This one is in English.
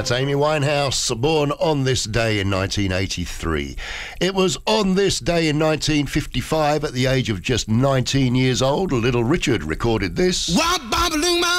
That's Amy Winehouse, born on this day in 1983. It was on this day in 1955, at the age of just 19 years old, Little Richard recorded this.